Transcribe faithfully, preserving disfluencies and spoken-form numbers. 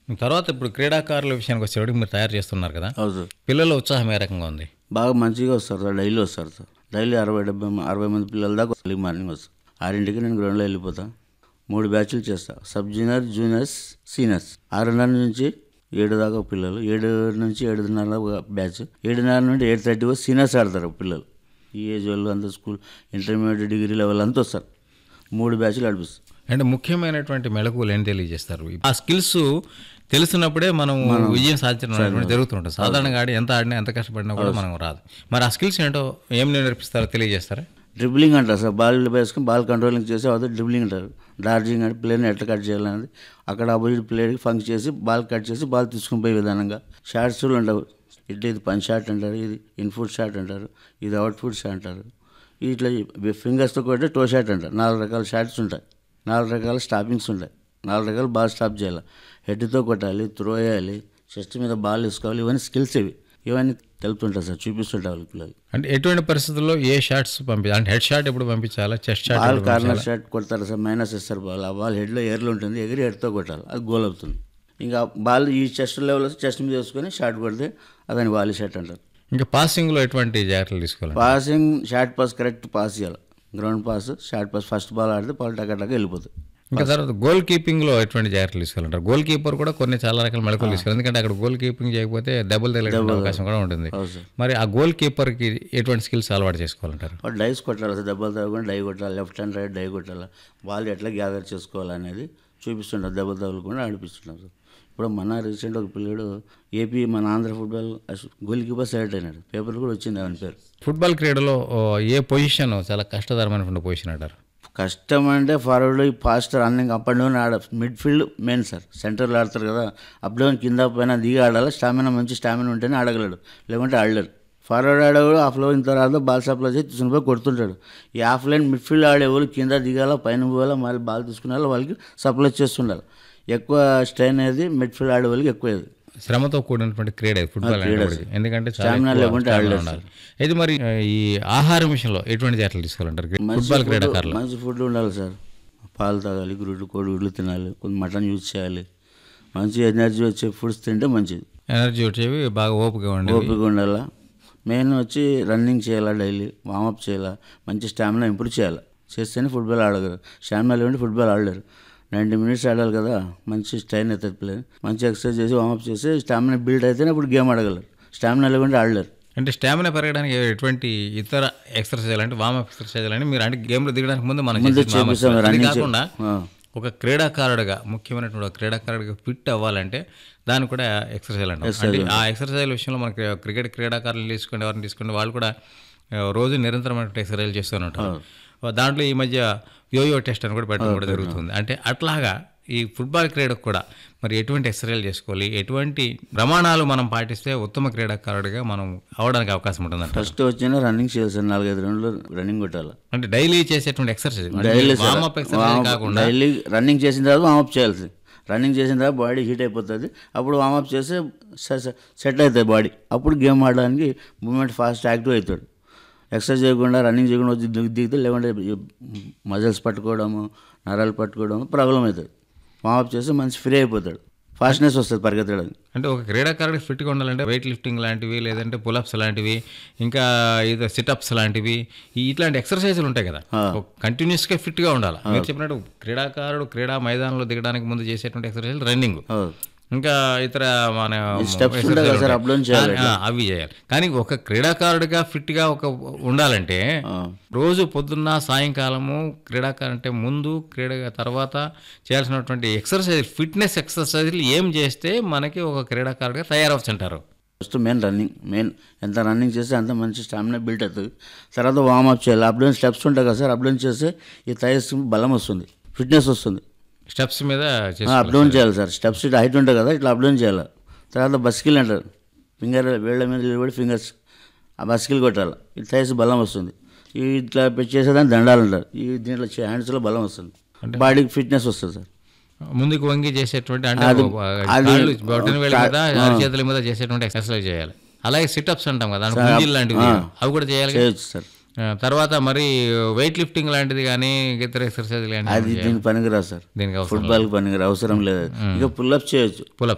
తర్వాత ఇప్పుడు క్రీడాకారుల విషయానికి వచ్చేవాడికి మీరు తయారు చేస్తున్నారు కదా, అవును సార్. పిల్లల ఉత్సాహం ఏ రకంగా ఉంది? బాగా మంచిగా వస్తారు సార్, డైలీ వస్తారు సార్. డైలీ అరవై డెబ్బై అరవై మంది పిల్లల దాకా వస్తారు. మార్నింగ్ వస్తారు. ఆరింటికి నేను గ్రౌండ్లో వెళ్ళిపోతా. మూడు బ్యాచ్లు చేస్తా, సబ్ జూనియర్, జూనియర్స్, సీనియర్స్. ఆరున్నర నుంచి ఏడు దాకా పిల్లలు, ఏడు నుంచి ఏడున్నర ఒక బ్యాచ్, ఏడున్నర నుండి ఎయిట్ థర్టీ వరకు సీనియర్స్ ఆడతారు పిల్లలు. ఈ ఏజ్ వాళ్ళు అంతా స్కూల్ ఇంటర్మీడియట్ డిగ్రీ లెవెల్ అంతా వస్తారు. మూడు బ్యాచ్లు నడిపిస్తారు. అంటే ముఖ్యమైనటువంటి మెళకువలు ఏం తెలియజేస్తారు? ఆ స్కిల్స్ తెలిసినప్పుడే మనం విజయం సాధించడం జరుగుతుంటుంది. సాధారణంగా ఆడి ఎంత ఆడినా ఎంత కష్టపడినా కూడా మనం రాదు. మరి ఆ స్కిల్స్ ఏంటో ఏం నేర్పిస్తారో తెలియజేస్తారా? డ్రిబ్లింగ్ అంటారు సార్. బాల్ వేసుకొని బాల్ కంట్రోలింగ్ చేసి అవుతుంది డ్రిబ్లింగ్ అంటారు. డార్జింగ్ అంటే ప్లేయర్ని ఎట్లా కట్ చేయాలనేది అక్కడ అపోజిట్ ప్లేయర్కి ఫంక్ చేసి బాల్ కట్ చేసి బాల్ తీసుకుని పోయే విధానంగా. షార్ట్స్ ఉండవు. ఇట్లా ఇది పన్ షాట్ అంటారు, ఇది ఇన్ఫుట్ షాట్ అంటారు, ఇది అవుట్ఫుట్ షాట్ అంటారు. ఇట్లా ఫింగర్స్తో కొట్టే టో షాట్ అంటారు. నాలుగు రకాల షాట్స్ ఉంటాయి, నాలుగు రకాల స్టాపింగ్స్ ఉంటాయి, నాలుగు రకాల బాల్ స్టాప్ చేయాలి. హెడ్తో కొట్టాలి, త్రో వేయాలి, చెస్ట్ మీద బాల్ వేసుకోవాలి. ఇవన్నీ స్కిల్స్ ఇవి. ఇవన్నీ తెలుపుతుంటారు సార్, చూపిస్తుంటారు వాళ్ళ పిల్లలు. అంటే ఎటువంటి పరిస్థితుల్లో ఏ షాట్స్ పంపించాలి? అంటే హెడ్ షాట్ ఎప్పుడు పంపించాలా, chest shot? Ball corner shot కొడతారు సార్, మైనస్ ఇస్తారు బాల్. ఆ బాల్ హెడ్లో ఎయిర్లో ఉంటుంది, ఎగిరి హెడ్తో కొట్టాలి, అది గోల్ అవుతుంది. ఇంకా బాల్ ఈ చెస్ట్ లెవెల్ చెస్ట్ మీద వేసుకొని షాట్ కొడితే అదని వాలీ షాట్ అంటారు. ఇంకా పాసింగ్లో ఎటువంటి జాగ్రత్తలు తీసుకోవాలి? Passing short pass correct pass చేయాలి. Ground pass, short pass. First ball ఆడితే బాల్ టక్కటక్క వెళ్ళిపోతుంది. ఇంకా తర్వాత గోల్ కీపింగ్లో ఎటువంటి జాగ్రత్తలు తీసుకోవాలంటారు? గోల్ కీపర్ కూడా కొన్ని చాలా రకాల మెళకువలు తీసుకోవాలి. ఎందుకంటే అక్కడ గోల్ కీపింగ్ చేయకపోతే దెబ్బలు తగిలే అవకాశం కూడా ఉంటుంది. మరి ఆ గోల్ కీపర్కి ఎటువంటి స్కిల్స్ అలవాటు చేసుకోవాలంటారు? డైస్ కొట్టాలి సార్, దెబ్బలు తగ్గకుండా డై కొట్టాలి. లెఫ్ట్ హ్యాండ్ రైట్ డై కొట్టాలి. బాల్ ఎట్లా గ్యాదర్ చేసుకోవాలనేది చూపిస్తుంటారు, దెబ్బలు తగలకుండా ఆడిపిస్తున్నారు. ఇప్పుడు మన రీసెంట్ ఒక పిల్లడు ఏపీ మన Andhra football goal keeper select అయినాడు. పేపర్ కూడా వచ్చింది అవని పేరు. ఫుట్బాల్ క్రీడలో ఏ పొజిషన్ చాలా కష్టతరమైనటువంటి పొజిషన్ అంటారు? కష్టం అంటే forward fast running up and down ఆడ. Mid field main sir. సెంటర్లో ఆడతారు కదా, అప్ డౌన్ కింద పైన దిగి ఆడాలి. స్టామినా మంచి స్టామినా ఉంటేనే ఆడగలడు, లేకుంటే ఆడలేడు. ఫార్వర్డ్ ఆడేవాడు హాఫ్ లైన్ తర్వాత బాల్ సప్లై చేసి తీసుకుని పోయి కొడుతుంటాడు. ఈ హాఫ్ లైన్ మిడ్ ఫీల్డ్ ఆడేవాళ్ళు కింద దిగాల, పైన పోవాలా, మళ్ళీ బాల్ తీసుకునే వాళ్ళకి సప్లై చేస్తుండాలి. ఎక్కువ స్ట్రెయిన్ అనేది మిడ్ ఫీల్డ్ ఆడే వాళ్ళకి ఎక్కువ. శ్రమతో కూడినటువంటి క్రీడ ఫుట్బాల్, ఎందుకంటే స్టామినా లేకుంటే ఉండాలి. అయితే మరి ఈ ఆహారం విషయంలో ఎటువంటి జాగ్రత్తలు తీసుకోవాలంటారు ఫుట్బాల్ క్రీడాకారులు? మంచి ఫుడ్ ఉండాలి సార్. పాలు తాగాలి, గుడ్లు కోడిగుడ్లు తినాలి, కొంచెం మటన్ యూజ్ చేయాలి. మంచి ఎనర్జీ వచ్చే ఫుడ్స్ తింటే మంచిది. ఎనర్జీ వచ్చేవి బాగా ఓపిక ఉండాలి. ఓపిక ఉండాలా. మెయిన్ వచ్చి రన్నింగ్ చేయాలా, డైలీ వామప్ చేయాలా, మంచి స్టామినా ఇంప్రూవ్ చేయాలి. చేస్తేనే ఫుట్బాల్ ఆడగలరు. స్టామినా లేకుంటే ఫుట్బాల్ ఆడలేరు. నైంటీ మినిట్స్ ఆడాలి కదా, మంచి స్ట్రెయిన్ అవుతుంది ప్లేయర్. మంచి ఎక్సర్సైజ్ చేసి వామప్ చేసి స్టామినా బిల్డ్ అయితేనే ఇప్పుడు గేమ్ ఆడగలరు. స్టామినా లేకుంటే ఆడలేరు. అంటే స్టామినా పెరగడానికి ఎటువంటి ఇతర ఎక్సర్సైజ్ అంటే వామప్ ఎక్సర్సైజ్ అని మీరు అంటే గేమ్లో దిగడానికి ముందు మనం కాకుండా ఒక క్రీడాకారుడిగా ముఖ్యమైనటువంటి ఒక క్రీడాకారుడిగా ఫిట్ అవ్వాలంటే దానికి కూడా ఎక్సర్సైజ్ అంటారు. అంటే ఆ ఎక్సర్సైజ్ విషయంలో మనకి క్రికెట్ క్రీడాకారులు తీసుకుంటే ఎవరిని తీసుకుంటే వాళ్ళు కూడా రోజు నిరంతరమైన ఎక్సర్సైజ్ చేస్తూనే ఉంటారు. దాంట్లో ఈ మధ్య యోయో టెస్ట్ అని కూడా పెట్టడం కూడా జరుగుతుంది. అంటే అట్లాగా ఈ ఫుట్బాల్ క్రీడకు కూడా మరి ఎటువంటి ఎక్సర్సైజ్ చేసుకోవాలి, ఎటువంటి ప్రమాణాలు మనం పాటిస్తే ఉత్తమ క్రీడాకారుడిగా మనం అవడానికి అవకాశం ఉంటుంది? ఫస్ట్ వచ్చిన రన్నింగ్ చేయాలి సార్, నాలుగైదు రౌండ్లు రన్నింగ్ కొట్టాలి. అంటే డైలీ చేసేటువంటి ఎక్సర్సైజ్, వామప్ ఎక్సర్సైజ్ కాకుండా డైలీ రన్నింగ్ చేసిన తర్వాత వామప్ చేయాలి. రన్నింగ్ చేసిన తర్వాత బాడీ హీట్ అయిపోతుంది. అప్పుడు వామప్ చేస్తే సెట్ అవుతుంది బాడీ. అప్పుడు గేమ్ ఆడడానికి మూమెంట్ ఫాస్ట్ యాక్టివ్ అవుతాడు. ఎక్సర్సైజ్ చేయకుండా రన్నింగ్ చేయకుండా వచ్చి దిగి దిగితే లేకుంటే మజిల్స్ పట్టుకోవడము, నరాలు పట్టుకోవడం ప్రాబ్లం అవుతుంది. వామప్ చేస్తే మంచి ఫ్రీ అయిపోతాడు, ఫాస్ట్నెస్ వస్తుంది పరిగెత్తడానికి. అంటే ఒక క్రీడాకారుడికి ఫిట్గా ఉండాలంటే వెయిట్ లిఫ్టింగ్ లాంటివి, లేదంటే పులప్స్ లాంటివి, ఇంకా ఇది సిటప్స్ లాంటివి, ఇట్లాంటి ఎక్సర్సైజులు ఉంటాయి కదా, కంటిన్యూస్గా ఫిట్గా ఉండాలి. మీరు చెప్పినట్టు క్రీడాకారుడు క్రీడా మైదానంలో దిగడానికి ముందు చేసేటువంటి ఎక్సర్సైజ్ రన్నింగ్, ఇంకా ఇతర మన అవి చేయాలి. కానీ ఒక క్రీడాకారుడిగా ఫిట్గా ఒక ఉండాలంటే రోజు పొద్దున్న సాయంకాలము క్రీడాకారు అంటే ముందు క్రీడ తర్వాత చేయాల్సినటువంటి ఎక్సర్సైజ్, ఫిట్నెస్ ఎక్సర్సైజ్లు ఏం చేస్తే మనకి ఒక క్రీడాకారుడిగా తయారవచ్చు అంటారు? First main running. మెయిన్ ఎంత రన్నింగ్ చేస్తే అంత మంచి స్టామినా బిల్డ్ అవుతుంది. తర్వాత వామప్ చేయాలి. అప్డౌన్ స్టెప్స్ ఉంటాయి కదా సార్, అప్డౌన్ చేస్తే ఈ థైస్ బలం వస్తుంది, ఫిట్నెస్ వస్తుంది. స్టెప్స్ మీద అప్డౌన్ చేయాలి సార్. స్టెప్స్ హైట్ ఉంటుంది కదా, ఇట్లా అప్డౌన్ చేయాలి. తర్వాత బస్కిల్ అంటారు, ఫింగర్ వేళ్ళ మీద నిలబడి ఫింగర్స్ ఆ బస్కిల్ కొట్టాలి. ఈ థైస్ బలం వస్తుంది. ఇట్లా చేసేదాన్ని దండాలు అంటారు. ఈ దీంట్లో హ్యాండ్స్లో బలం వస్తుంది, బాడీకి ఫిట్నెస్ వస్తుంది సార్. ముందుకు వంగి చేసేటువంటి అంటే చేతుల మీద చేసేటువంటి ఎక్సర్సైజ్ చేయాలి. అలాగే సిటప్స్ అంటాం కదా, లాంటివి అవి కూడా చేయాలి సార్. తర్వాత మరి వెయిట్ లిఫ్టింగ్ లాంటిది కానీ ఇతర ఎక్సర్సైజ్ అది దీనికి పనికిరాదు సార్. దీనికి ఫుట్బాల్ పనికిరా అవసరం లేదు. ఇక పుల్అప్ చేయొచ్చు.